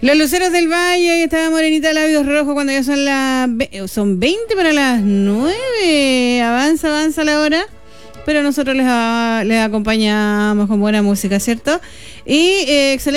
Los luceros del valle, ahí estaba Morenita Labios Rojos cuando ya son 20 para las 9. Avanza la hora. Pero nosotros les acompañamos con buena música, ¿cierto? Y excelente.